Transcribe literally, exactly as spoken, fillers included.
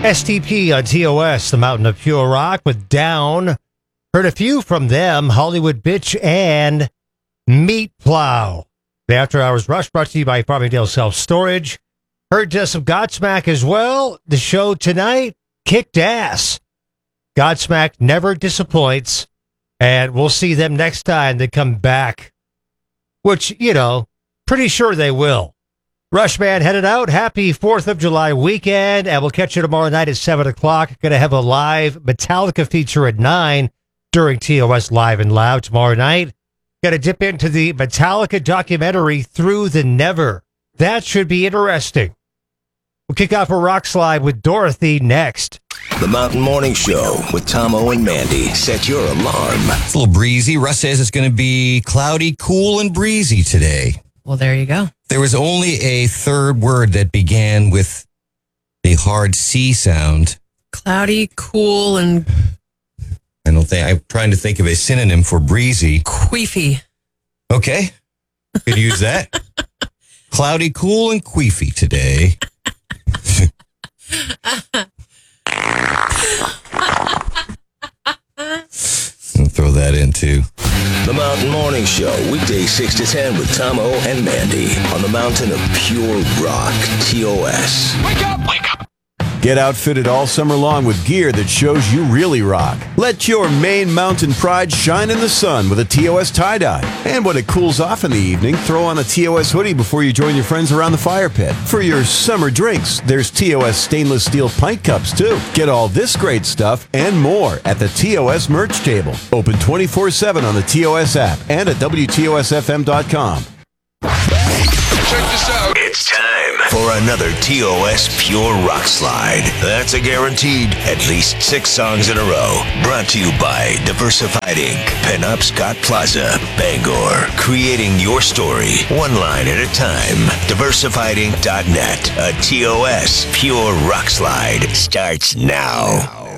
S T P on T O S, the Mountain of Pure Rock with Down. Heard a few from them, Hollywood Bitch and Meat Plow. The After Hours Rush brought to you by Farmingdale Self Storage. Heard uh, some Godsmack as well. The show tonight kicked ass. Godsmack never disappoints, and we'll see them next time they come back, which, you know, pretty sure they will. Rushman headed out. Happy fourth of July weekend, and we'll catch you tomorrow night at seven o'clock. Going to have a live Metallica feature at nine during T O S Live and Loud tomorrow night. Got to dip into the Metallica documentary Through the Never. That should be interesting. We'll kick off a rock slide with Dorothy next. The Mountain Morning Show with Tomo and Mandy. Set your alarm. It's a little breezy. Russ says it's going to be cloudy, cool, and breezy today. Well, there you go. There was only a third word that began with the hard C sound. Cloudy, cool, and I don't think, I'm trying to think of a synonym for breezy. queefy. Okay. Could use that. Cloudy, cool, and queefy today. I'll throw that in too. The Mountain Morning Show, weekdays six to ten with Tomo and Mandy on the Mountain of Pure Rock, T O S. Wake up! Wake up! Get outfitted all summer long with gear that shows you really rock. Let your Maine mountain pride shine in the sun with a T O S tie-dye. And when it cools off in the evening, throw on a T O S hoodie before you join your friends around the fire pit. For your summer drinks, there's T O S stainless steel pint cups too. Get all this great stuff and more at the T O S merch table. Open twenty-four seven on the T O S app and at W T O S F M dot com. Check this out. It's time for another T O S Pure Rock Slide. That's a guaranteed at least six songs in a row. Brought to you by Diversified Incorporated. Pinup Scott Plaza, Bangor. Creating your story, one line at a time. diversified inc dot net. A T O S Pure Rock Slide starts now.